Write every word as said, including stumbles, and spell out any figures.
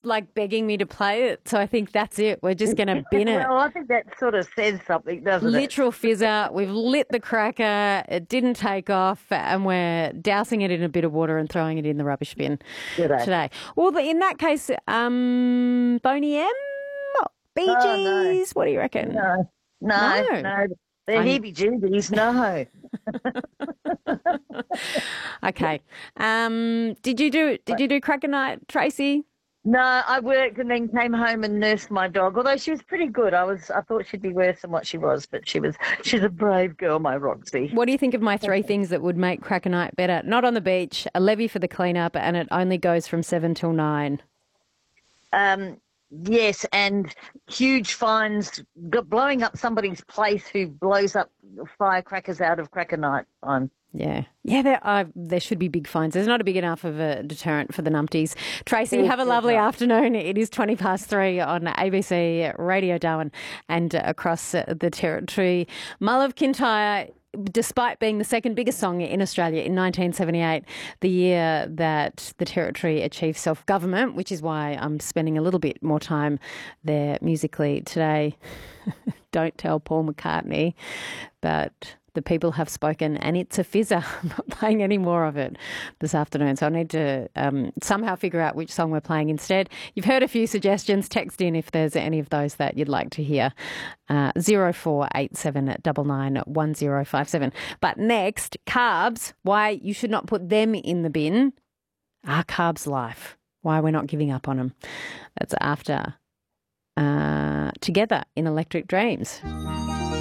like begging me to play it, so I think that's it. We're just going to bin it. Well, I think that sort of says something, doesn't Literal fizzer. We've lit the cracker. It didn't take off, and we're dousing it in a bit of water and throwing it in the rubbish bin Today. today. Well, in that case, um, Boney M, Bee Oh, no. Gees. What do you reckon? No, no, No. no. They're I'm- heebie-jeebies, no. Okay. Um, did you do Did you do cracker night, Tracy? No, I worked and then came home and nursed my dog. Although she was pretty good, I was I thought she'd be worse than what she was, but she was. She's a brave girl, my Roxy. What do you think of my three things that would make cracker night better? Not on the beach, a levy for the cleanup, and it only goes from seven till nine. Um, yes, and huge fines g- blowing up somebody's place who blows up firecrackers out of cracker night time. Yeah. Yeah, there, uh, there should be big fines. There's not a big enough of a deterrent for the numpties. Tracy, have a lovely afternoon. It is twenty past three on A B C Radio Darwin and uh, across uh, the territory. Mull of Kintyre, despite being the second biggest song in Australia in nineteen seventy-eight, the year that the territory achieved self-government, which is why I'm spending a little bit more time there musically today. Don't tell Paul McCartney, but the people have spoken, and it's a fizzer. I'm not playing any more of it this afternoon, so I need to um, somehow figure out which song we're playing instead. You've heard a few suggestions. Text in if there's any of those that you'd like to hear. Uh, zero four eight seven nine nine one zero five seven. But next, carbs, why you should not put them in the bin. Are carbs life? Why we're not giving up on them. That's after uh, Together in Electric Dreams.